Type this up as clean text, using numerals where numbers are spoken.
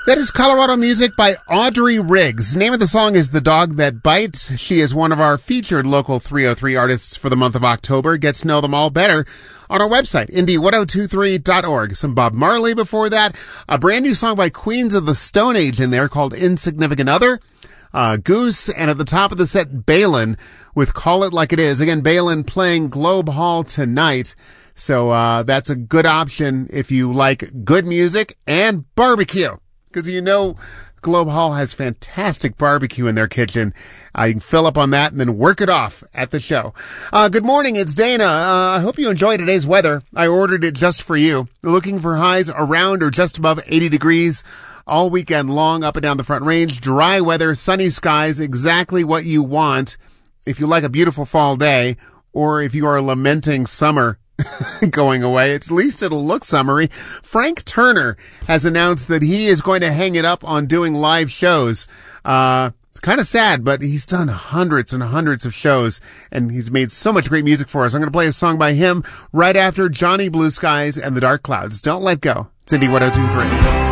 That is Colorado music by Audrey Riggs. The name of the song is The Dog That Bites. She is one of our featured local 303 artists for the month of October. Get to know them all better on our website, indie1023.org. Some Bob Marley before that. A brand new song by Queens of the Stone Age in there called Insignificant Other. Goose, and at the top of the set, Balin with Call It Like It Is. Again, Balin playing Globe Hall tonight. So that's a good option if you like good music and barbecue. Because you know Globe Hall has fantastic barbecue in their kitchen. You can fill up on that and then work it off at the show. Good morning, it's Dana. I hope you enjoy today's weather. I ordered it just for you. Looking for highs around or just above 80 degrees all weekend long up and down the Front Range. Dry weather, sunny skies, exactly what you want if you like a beautiful fall day or if you are lamenting summer going away. At least it'll look summery. Frank Turner has announced that he is going to hang it up on doing live shows. It's kind of sad, but he's done hundreds and hundreds of shows, and he's made so much great music for us. I'm going to play a song by him right after Johnny Blue Skies and the Dark Clouds. Don't let go. It's Indie 1023.